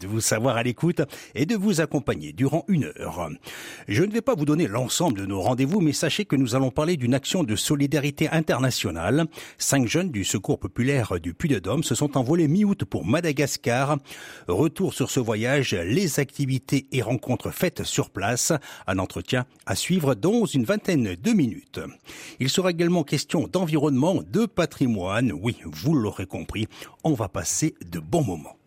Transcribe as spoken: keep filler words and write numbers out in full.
de vous savoir à l'écoute et de vous accompagner durant une heure. Je ne vais pas vous donner l'ensemble de nos rendez-vous, mais sachez que nous allons parler d'une action de solidarité internationale. Cinq jeunes du Secours populaire du Puy-de-Dôme se sont envolés mi-août pour Madagascar. Retour sur ce voyage, les activités et rencontres faites sur place. Un entretien à suivre dans une vingtaine de minutes. Il sera également question d'environnement, de patrimoine. Oui, vous l'aurez compris, on va passer de bons moments.